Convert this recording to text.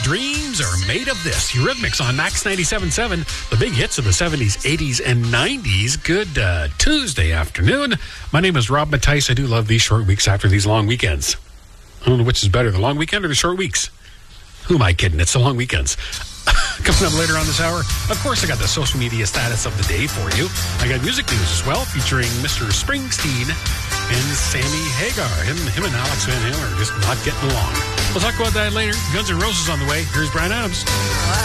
Dreams Are Made of This. Eurythmics on Max 97.7, the big hits of the 70s, 80s, and 90s. Good Tuesday afternoon. My name is Rob Mattice. I do love these short weeks after these long weekends. I don't know which is better, the long weekend or the short weeks. Who am I kidding? It's the long weekends. Coming up later on this hour, of course, I got the social media status of the day for you. I got music news as well, featuring Mr. Springsteen and Sammy Hagar. Him and Alex Van Halen are just not getting along. We'll talk about that later. Guns N' Roses on the way. Here's Bryan Adams.